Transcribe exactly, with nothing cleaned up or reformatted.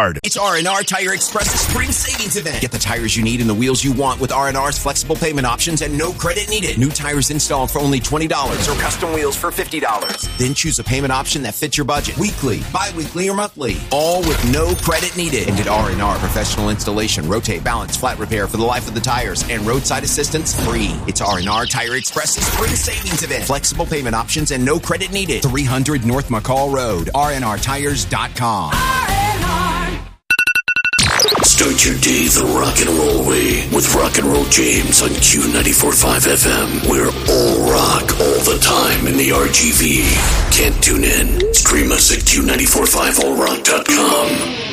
hard. It's R and R Tire Express's spring savings event. Get the tires you need and the wheels you want with R and R's flexible payment options and no credit needed. New tires installed for only twenty dollars or custom wheels for fifty dollars. Then choose a payment option that fits your budget. Weekly, bi-weekly, or monthly. All with no credit needed. And at R and R, professional installation, rotate, balance, flat repair for the life of the tires, and roadside assistance free. It's R and R Tire Express's spring savings event. Flexible payment options and no credit needed. three hundred North McCall Road. R and R tires dot com. Start your day the rock and roll way with Rock and Roll James on Q ninety-four point five F M. We're all rock all the time in the R G V. Can't tune in? Stream us at Q nine four five all rock dot com.